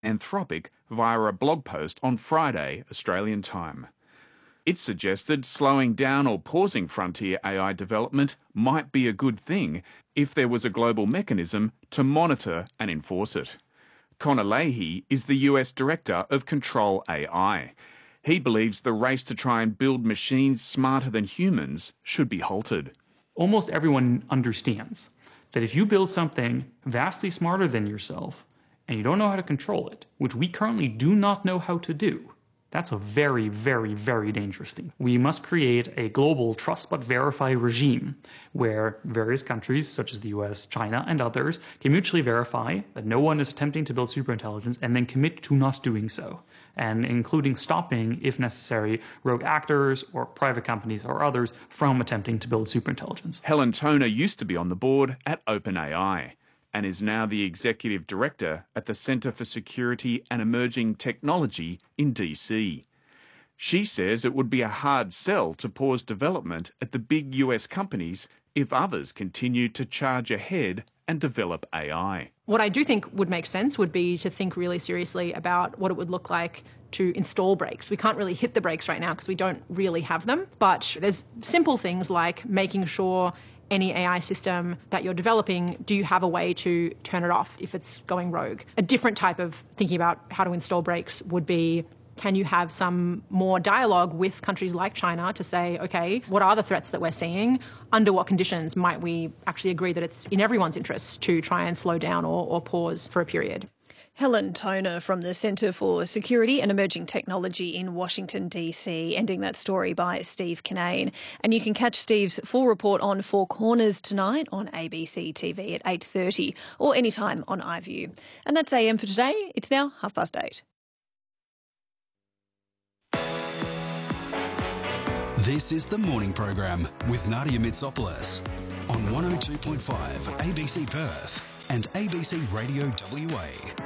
Anthropic via a blog post on Friday, Australian time. It suggested slowing down or pausing frontier AI development might be a good thing if there was a global mechanism to monitor and enforce it. Connor Leahy is the US Director of Control AI. He believes the race to try and build machines smarter than humans should be halted. Almost everyone understands that if you build something vastly smarter than yourself and you don't know how to control it, which we currently do not know how to do, that's a very, very, very dangerous thing. We must create a global trust but verify regime where various countries, such as the US, China, and others, can mutually verify that no one is attempting to build superintelligence and then commit to not doing so, and including stopping, if necessary, rogue actors or private companies or others from attempting to build superintelligence. Helen Toner used to be on the board at OpenAI and is now the Executive Director at the Centre for Security and Emerging Technology in DC. She says it would be a hard sell to pause development at the big US companies if others continue to charge ahead and develop AI. What I do think would make sense would be to think really seriously about what it would look like to install brakes. We can't really hit the brakes right now because we don't really have them, but there's simple things like making sure any AI system that you're developing, do you have a way to turn it off if it's going rogue? A different type of thinking about how to install brakes would be, can you have some more dialogue with countries like China to say, okay, what are the threats that we're seeing? Under what conditions might we actually agree that it's in everyone's interest to try and slow down or pause for a period? Helen Toner from the Centre for Security and Emerging Technology in Washington, D.C., ending that story by Steve Kinane. And you can catch Steve's full report on Four Corners tonight on ABC TV at 8:30 or anytime on iView. And that's AM for today. It's now 8:30. This is The Morning Program with Nadia Mitsopoulos on 102.5 ABC Perth and ABC Radio WA.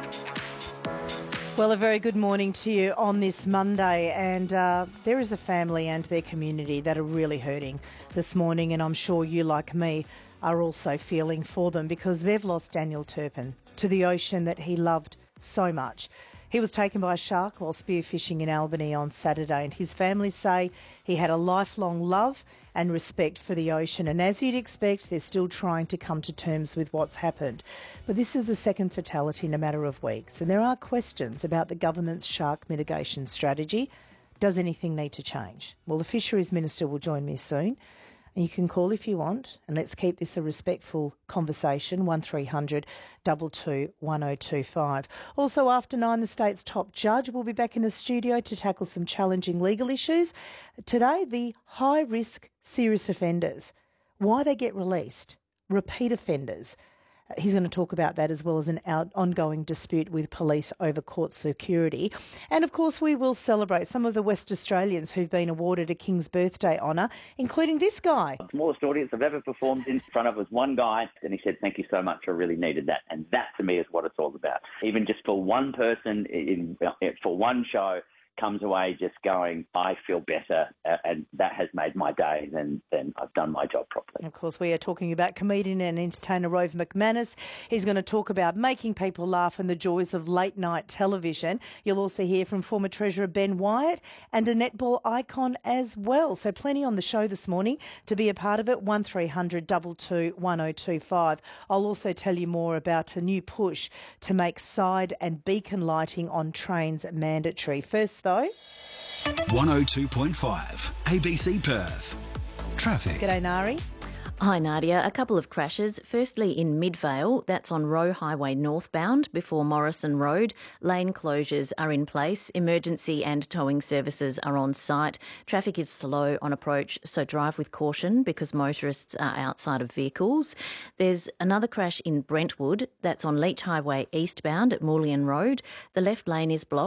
Well, a very good morning to you on this Monday, and there is a family and their community that are really hurting this morning, and I'm sure you, like me, are also feeling for them because they've lost Daniel Turpin to the ocean that he loved so much. He was taken by a shark while spearfishing in Albany on Saturday, and his family say he had a lifelong love and respect for the ocean. And as you'd expect, they're still trying to come to terms with what's happened. But this is the second fatality in a matter of weeks, and there are questions about the government's shark mitigation strategy. Does anything need to change? Well, the Fisheries Minister will join me soon. And you can call if you want, and let's keep this a respectful conversation, 1300 22 1025. Also, after 9, the state's top judge will be back in the studio to tackle some challenging legal issues. Today, the high-risk serious offenders, why they get released, repeat offenders. He's going to talk about that as well as an ongoing dispute with police over court security. And, of course, we will celebrate some of the West Australians who've been awarded a King's Birthday honour, including this guy. The smallest audience I've ever performed in front of was one guy, and he said, "Thank you so much, I really needed that." And that, to me, is what it's all about. Even just for one person, for one show, comes away just going, I feel better, and that has made my day, then I've done my job properly. Of course, we are talking about comedian and entertainer Rove McManus. He's going to talk about making people laugh and the joys of late-night television. You'll also hear from former Treasurer Ben Wyatt and a netball icon as well. So plenty on the show this morning. To be a part of it, 1300 22 1025. I'll also tell you more about a new push to make side and beacon lighting on trains mandatory. First, though, 102.5 ABC Perth. Traffic. G'day, Nari. Hi Nadia, a couple of crashes. Firstly in Midvale, that's on Roe Highway northbound before Morrison Road. Lane closures are in place. Emergency and towing services are on site. Traffic is slow on approach, so drive with caution because motorists are outside of vehicles. There's another crash in Brentwood, that's on Leach Highway eastbound at Mullion Road. The left lane is blocked.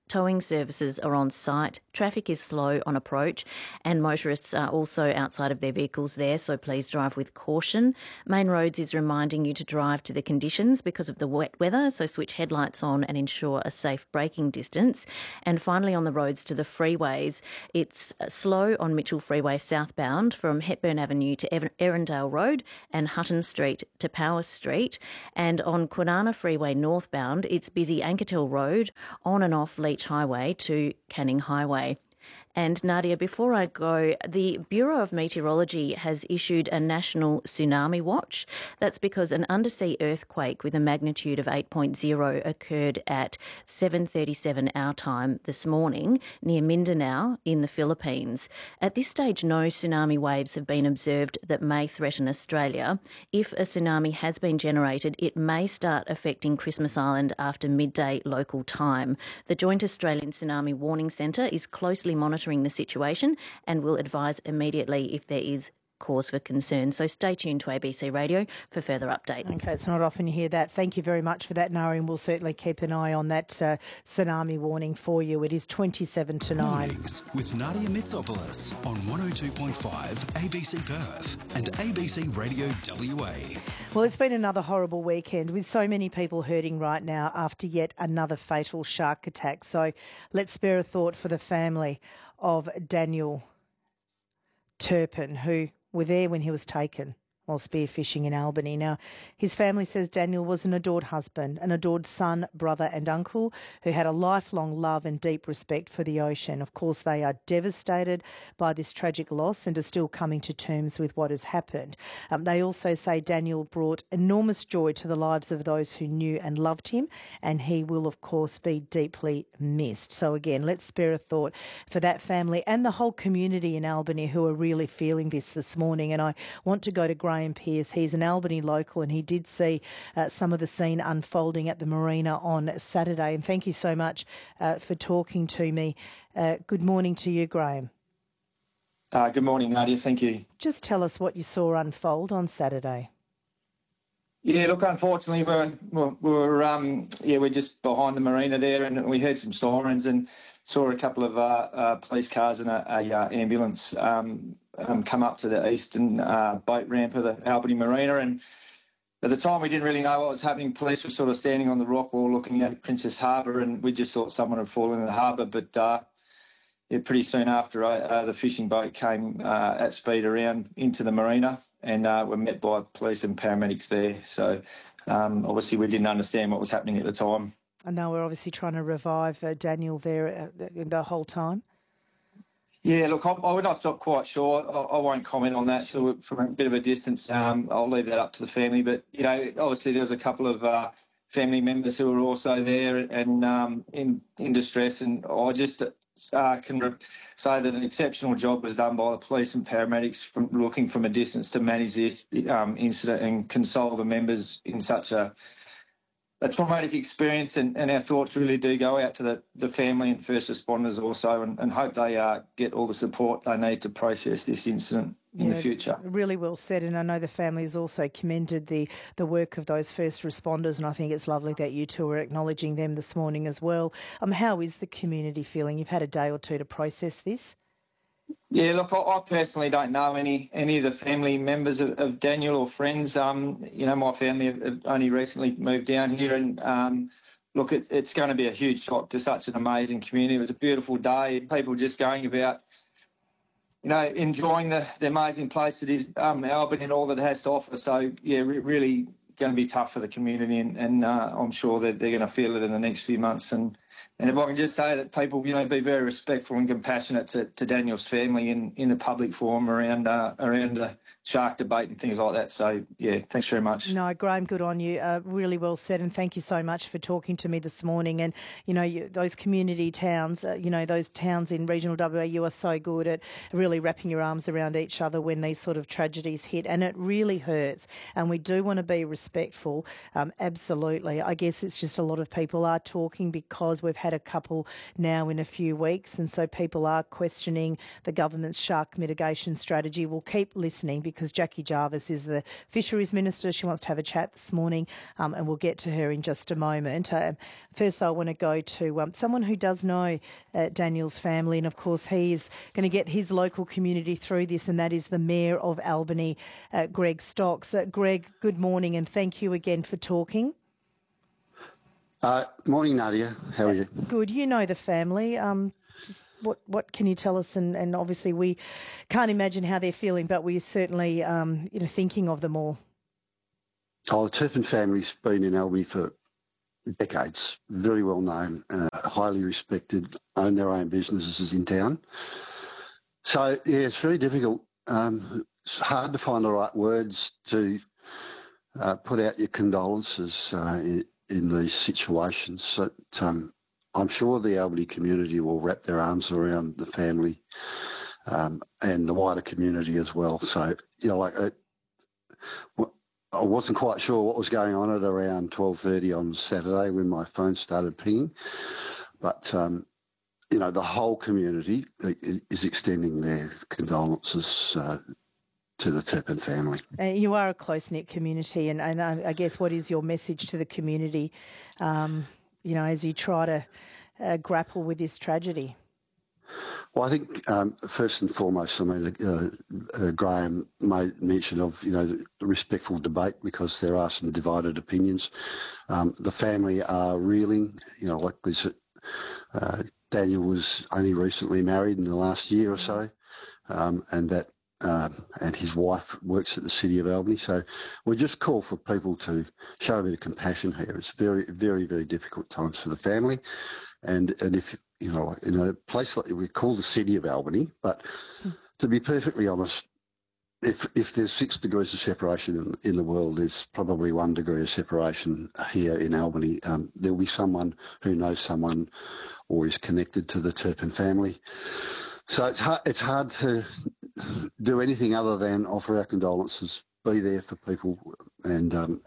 Towing services are on site, traffic is slow on approach, and motorists are also outside of their vehicles there, so please drive with caution. Main Roads is reminding you to drive to the conditions because of the wet weather, so switch headlights on and ensure a safe braking distance. And finally, on the roads to the freeways, it's slow on Mitchell Freeway southbound from Hepburn Avenue to Erindale Road and Hutton Street to Powers Street. And on Kwinana Freeway northbound, it's busy Anketel Road on and off Leach Highway to Canning Highway. And Nadia, before I go, the Bureau of Meteorology has issued a national tsunami watch. That's because an undersea earthquake with a magnitude of 8.0 occurred at 7:37 our time this morning near Mindanao in the Philippines. At this stage, no tsunami waves have been observed that may threaten Australia. If a tsunami has been generated, it may start affecting Christmas Island after midday local time. The Joint Australian Tsunami Warning Centre is closely monitoring the situation and will advise immediately if there is cause for concern. So stay tuned to ABC Radio for further updates. Okay, it's not often you hear that. Thank you very much for that, Nari, and we'll certainly keep an eye on that tsunami warning for you. It is 27 to 9. Mornings with Nadia Mitsopoulos on 102.5 ABC Perth and ABC Radio WA. Well, it's been another horrible weekend with so many people hurting right now after yet another fatal shark attack. So let's spare a thought for the family of Daniel Turpin, who were there when he was taken while spearfishing in Albany. Now, his family says Daniel was an adored husband, an adored son, brother and uncle who had a lifelong love and deep respect for the ocean. Of course, they are devastated by this tragic loss and are still coming to terms with what has happened. They also say Daniel brought enormous joy to the lives of those who knew and loved him, and he will, of course, be deeply missed. So again, let's spare a thought for that family and the whole community in Albany who are really feeling this morning. And I want to go to Graham Pearce. He's an Albany local and he did see some of the scene unfolding at the marina on Saturday. And thank you so much for talking to me. Good morning to you, Graham. Good morning, Nadia. Thank you. Just tell us what you saw unfold on Saturday. Yeah, look, unfortunately, we're just behind the marina there, and we heard some sirens and saw a couple of police cars and a ambulance come up to the eastern boat ramp of the Albany Marina. And at the time, we didn't really know what was happening. Police were sort of standing on the rock wall looking at Princess Harbour, and we just thought someone had fallen in the harbour. But pretty soon after, the fishing boat came at speed around into the marina, and were met by police and paramedics there. So obviously we didn't understand what was happening at the time. And they were obviously trying to revive Daniel there the whole time? Yeah, look, we're not quite sure. I won't comment on that. So from a bit of a distance, I'll leave that up to the family. But, you know, obviously there was a couple of family members who were also there and in distress. And I just can say that an exceptional job was done by the police and paramedics from looking from a distance to manage this incident and console the members in such a traumatic experience, and our thoughts really do go out to the family and first responders also, and hope they get all the support they need to process this incident in the future. Really well said, and I know the family has also commended the work of those first responders, and I think it's lovely that you two are acknowledging them this morning as well. How is the community feeling? You've had a day or two to process this. Yeah, look, I personally don't know any of the family members of Daniel or friends. My family have only recently moved down here, and look, it's going to be a huge shock to such an amazing community. It was a beautiful day, people just going about, enjoying the amazing place that is Albany and all that it has to offer. So, yeah, really going to be tough for the community, and I'm sure that they're going to feel it in the next few months. And if I can just say that people, be very respectful and compassionate to Daniel's family in the public forum around the shark debate and things like that. So, yeah, thanks very much. No, Graham, good on you. Really well said, and thank you so much for talking to me this morning. And, those community towns, those towns in regional WA, you are so good at really wrapping your arms around each other when these sort of tragedies hit, and it really hurts. And we do want to be respectful, absolutely. I guess it's just a lot of people are talking because we've had a couple now in a few weeks, and so people are questioning the government's shark mitigation strategy. We'll keep listening because because Jackie Jarvis is the Fisheries Minister. She wants to have a chat this morning, and we'll get to her in just a moment. First, I want to go to someone who does know Daniel's family, and of course he is going to get his local community through this, and that is the Mayor of Albany, Greg Stocks. Greg, good morning, and thank you again for talking. Morning, Nadia. How are you? Good. You know the family. Just what can you tell us? And obviously we can't imagine how they're feeling, but we're certainly thinking of them all. Oh, the Turpin family's been in Albany for decades. Very well known, highly respected, own their own businesses in town. So yeah, it's very difficult. It's hard to find the right words to put out your condolences in these situations. So, I'm sure the Albany community will wrap their arms around the family and the wider community as well. So, I wasn't quite sure what was going on at around 12:30 on Saturday when my phone started pinging. But, the whole community is extending their condolences to the Turpin family. You are a close-knit community, and I guess what is your message to the community, as you try to grapple with this tragedy? Well, I think first and foremost, Graham made mention of, the respectful debate, because there are some divided opinions. The family are reeling, like this. Daniel was only recently married in the last year or so, and his wife works at the City of Albany. So we just call for people to show a bit of compassion here. It's very, very, very difficult times for the family. And if, in a place like we call the City of Albany, but to be perfectly honest, if there's 6 degrees of separation in the world, there's probably 1 degree of separation here in Albany. There'll be someone who knows someone or is connected to the Turpin family. So it's hard to do anything other than offer our condolences, be there for people, and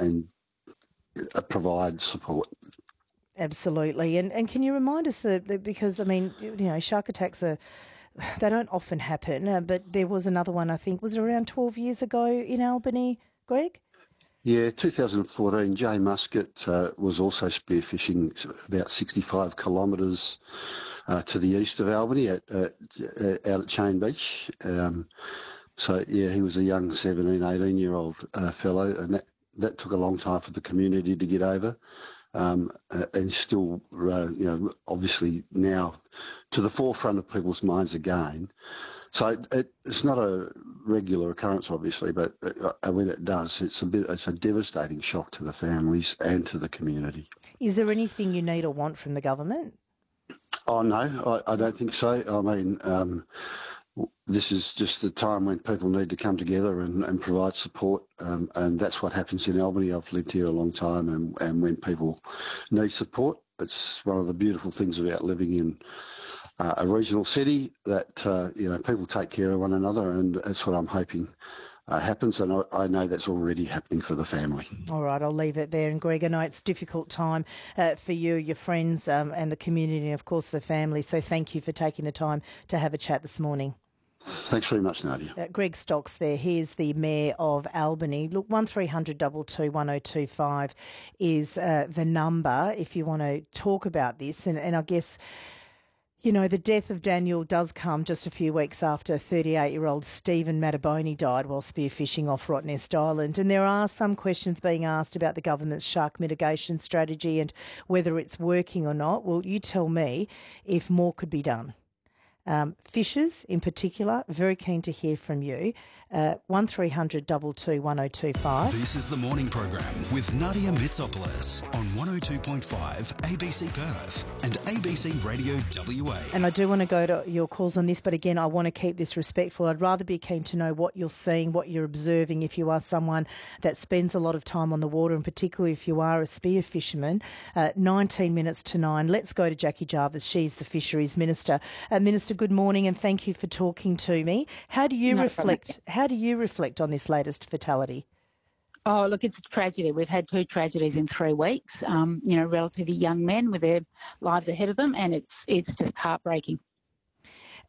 provide support. Absolutely. And can you remind us because shark attacks they don't often happen, but there was another one, I think, was it around 12 years ago in Albany, Greg? Yeah, 2014, Jay Muscat was also spearfishing about 65 kilometres to the east of Albany out at Chain Beach. He was a young 17, 18-year-old fellow, and that took a long time for the community to get over. And still, obviously now to the forefront of people's minds again. So it's not a regular occurrence, obviously, but when it does, it's a devastating shock to the families and to the community. Is there anything you need or want from the government? Oh, no, I don't think so. I mean, this is just the time when people need to come together and provide support, and that's what happens in Albany. I've lived here a long time, and when people need support, it's one of the beautiful things about living in a regional city that, people take care of one another, and that's what I'm hoping happens, and I know that's already happening for the family. All right, I'll leave it there. And Greg, I know it's a difficult time for you, your friends, and the community, and of course the family, so thank you for taking the time to have a chat this morning. Thanks very much, Nadia. Greg Stocks there. He is the Mayor of Albany. Look, 1300 22 1025 is the number if you want to talk about this. And I guess, the death of Daniel does come just a few weeks after 38-year-old Stephen Mattaboni died while spearfishing off Rottnest Island. And there are some questions being asked about the government's shark mitigation strategy and whether it's working or not. Well, you tell me if more could be done. Fishers in particular, very keen to hear from you. 1300 22 1025. This is the morning program with Nadia Mitsopoulos on 102.5 ABC Perth and ABC Radio WA. And I do want to go to your calls on this, but again, I want to keep this respectful. I'd rather be keen to know what you're seeing, what you're observing if you are someone that spends a lot of time on the water, and particularly if you are a spear fisherman. 19 minutes to 9. Let's go to Jackie Jarvis. She's the Fisheries Minister. Minister, good morning and thank you for talking to me. How do you reflect on this latest fatality? Oh, look, it's a tragedy. We've had 2 tragedies in 3 weeks, relatively young men with their lives ahead of them, and it's just heartbreaking.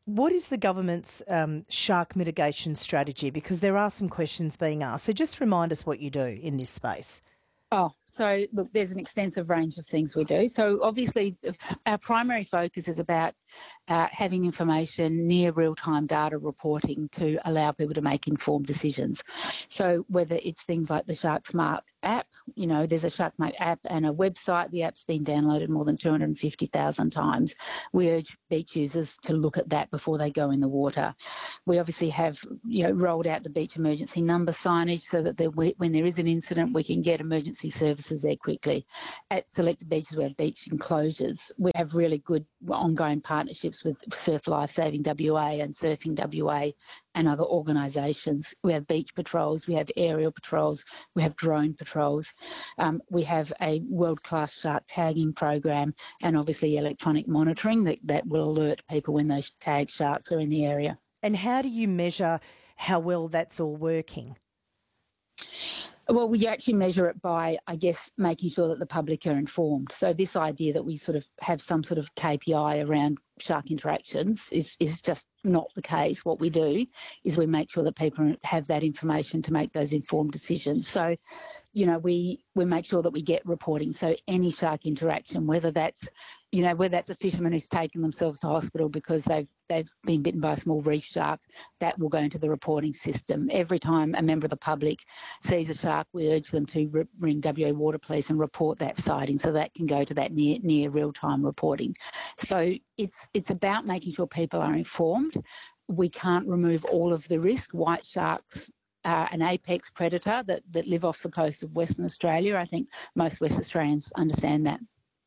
What is the government's shark mitigation strategy? Because there are some questions being asked. So just remind us what you do in this space. Oh, so look, there's an extensive range of things we do. So obviously our primary focus is about having information near real-time data reporting to allow people to make informed decisions. So whether it's things like the SharkSmart app, you know, there's a SharkSmart app and a website. The app's been downloaded more than 250,000 times. We urge beach users to look at that before they go in the water. We obviously have, you know, rolled out the beach emergency number signage so that when there is an incident, we can get emergency services there quickly. At selected beaches, we have beach enclosures. We have really good ongoing partnerships with Surf Life Saving WA and Surfing WA and other organisations. We have beach patrols, we have aerial patrols, we have drone patrols. We have a world-class shark tagging program and obviously electronic monitoring that will alert people when those tagged sharks are in the area. And how do you measure how well that's all working? Well, we actually measure it by, I guess, making sure that the public are informed. So this idea that we sort of have some sort of KPI around shark interactions is just not the case. What we do is we make sure that people have that information to make those informed decisions. So, you know, we make sure that we get reporting. So any shark interaction, whether that's a fisherman who's taken themselves to hospital because they've been bitten by a small reef shark, that will go into the reporting system. Every time a member of the public sees a shark, we urge them to ring WA Water Police and report that sighting, so that can go to that near real-time reporting. So it's about making sure people are informed. We can't remove all of the risk. White sharks are an apex predator that live off the coast of Western Australia. I think most West Australians understand that.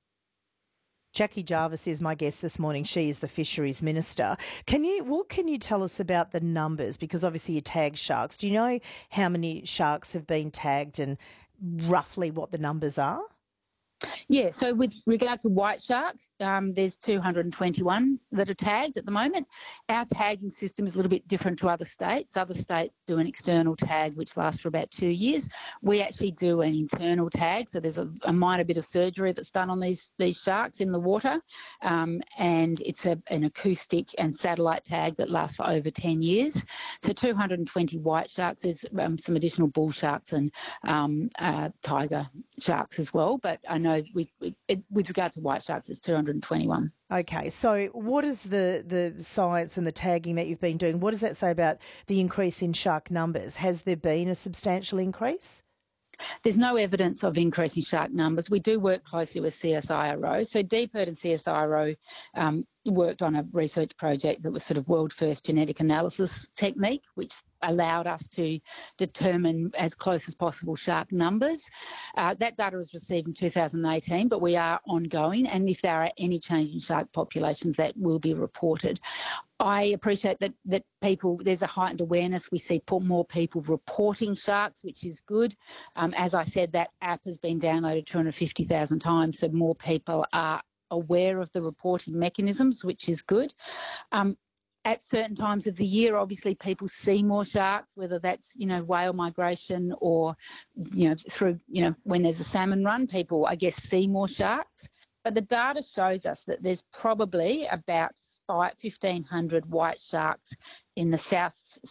Jackie Jarvis is my guest this morning. She is the Fisheries Minister. What can you tell us about the numbers? Because obviously you tag sharks. Do you know how many sharks have been tagged and roughly what the numbers are? Yeah, so with regard to white shark, there's 221 that are tagged at the moment. Our tagging system is a little bit different to other states. Other states do an external tag which lasts for about 2 years. We actually do an internal tag, so there's a minor bit of surgery that's done on these sharks in the water, and it's an acoustic and satellite tag that lasts for over 10 years. So 220 white sharks. There's some additional bull sharks and tiger sharks as well, but I know with regard to white sharks, it's 221. Okay, so what is the science and the tagging that you've been doing? What does that say about the increase in shark numbers? Has there been a substantial increase? There's no evidence of increasing shark numbers. We do work closely with CSIRO. So DPIRD and CSIRO worked on a research project that was sort of world first genetic analysis technique, which allowed us to determine as close as possible shark numbers. That data was received in 2018, but we are ongoing, and if there are any change in shark populations, that will be reported. I appreciate that there's a heightened awareness. We see more people reporting sharks, which is good. As I said, that app has been downloaded 250,000 times, so more people are aware of the reporting mechanisms, which is good. At certain times of the year, obviously people see more sharks, whether that's, whale migration or, through, when there's a salmon run, people, I guess, see more sharks. But the data shows us that there's probably about 1,500 white sharks in the south